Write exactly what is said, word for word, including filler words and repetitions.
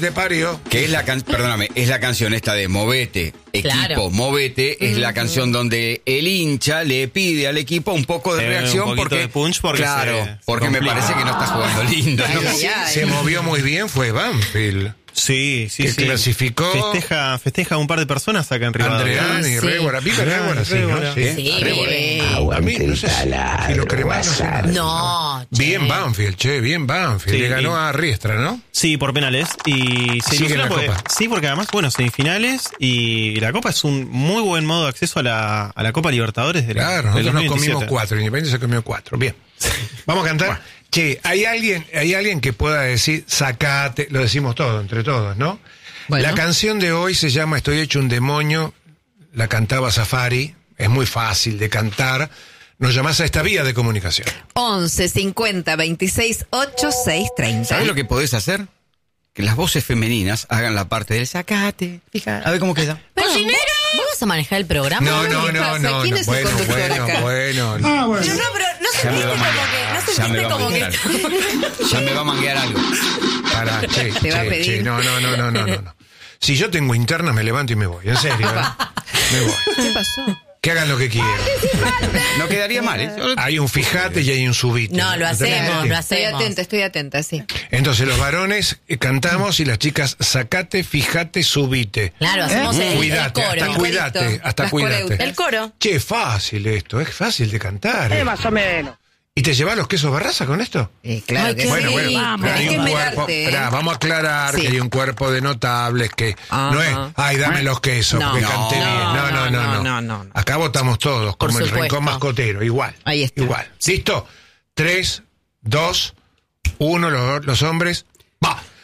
me parió. Que es la can- perdóname, es la canción esta de Movete, equipo, Claro. Movete, es Mm. la canción donde el hincha le pide al equipo un poco de Eh, reacción un poquito porque, de punch porque claro, se- se porque me complica. parece que no está jugando lindo, ¿no? Ay, ay, ay. Se movió muy bien, fue Banfield. Sí, sí, Que sí. clasificó- Festeja, festeja un par de personas acá en Rivadavia. Andreani, Sí. Révora, viva Révora, sí, ¿no? Révora. Sí, Sí, Révora. vive. A mí, no sé si, si lo cremaron, no sé nada. No, che. Bien Banfield, che, bien Banfield. Sí, Le ganó y- a Riestra, ¿no? Sí, por penales. Y se Sigue ilusiona la porque- Copa. Sí, porque además, bueno, semifinales y la Copa es un muy buen modo de acceso a la, a la Copa Libertadores de la, Claro, del nosotros nos dos mil comimos veintisiete. cuatro, Independiente se comió cuatro. Bien. Vamos a cantar. Che, ¿hay alguien, hay alguien que pueda decir, sacate, lo decimos todo, entre todos, ¿no? Bueno. La canción de hoy se llama Estoy hecho un demonio, la cantaba Safari, es muy fácil de cantar. Nos llamás a esta vía de comunicación. once cincuenta veintiséis ochenta y seis treinta. ¿Sabes lo que podés hacer? Que las voces femeninas hagan la parte del sacate. Fija, a ver cómo queda. ¡Cocinero! ¿Vamos a manejar el programa? No, no, ¿Qué no, pasa? no, ¿Quién no, es el bueno, conductor bueno, acá? bueno. Yo no, pero no Ya me sentiste va a como manguear. que, no Ya me sentiste va a como que... manguear. Ya me va a manguear algo. Pará, che, Te va a che, pedir. che, no, no, no, no, no, no. Si yo tengo interna, me levanto y me voy, en serio, ¿eh? Me voy. ¿Qué pasó? Que hagan lo que quieran. No quedaría mal, ¿eh? Hay un fijate y hay un subite. No, lo ¿Entendés? hacemos, lo Estoy hacemos. atenta, estoy atenta, sí. Entonces los varones eh, cantamos y las chicas sacate, fijate, subite. Claro, hacemos el, el Cuídate, coro. hasta El cuídate, corito, hasta las cuídate. coreutas. El coro. Che, fácil esto, es fácil de cantar. Eh, Más o menos. ¿Y te llevas los quesos Barraza con esto? Eh, claro Ay, que qué sí. Bueno, bueno, Vamos. pero hay Tenés un que cuerpo. esperarte, ¿eh? Esperá, vamos a aclarar Sí. que hay un cuerpo de notables que Ajá. no es, ay, dame los quesos No, porque no, canté bien. No, no, no, no. no, no, no. Acá votamos todos, Por como el supuesto. rincón mascotero, igual. Ahí está. Igual. ¿Listo? Tres, dos, uno, los, los hombres.